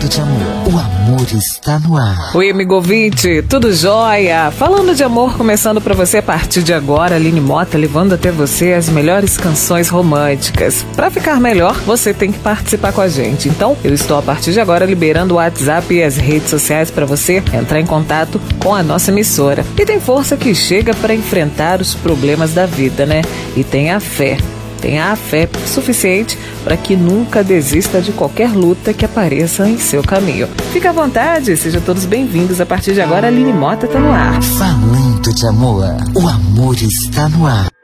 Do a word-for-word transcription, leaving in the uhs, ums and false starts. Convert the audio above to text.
Falando de amor, o amor está no ar. Oi, amigo ouvinte, tudo jóia? Falando de amor, começando pra você a partir de agora, Aline Mota levando até você as melhores canções românticas. Pra ficar melhor, você tem que participar com a gente. Então, eu estou a partir de agora liberando o WhatsApp e as redes sociais pra você entrar em contato com a nossa emissora. E tem força que chega pra enfrentar os problemas da vida, né? E tenha fé. Tenha a fé suficiente para que nunca desista de qualquer luta que apareça em seu caminho. Fique à vontade, sejam todos bem-vindos. A partir de agora, a Aline Mota está no ar. Falando de amor, o amor está no ar.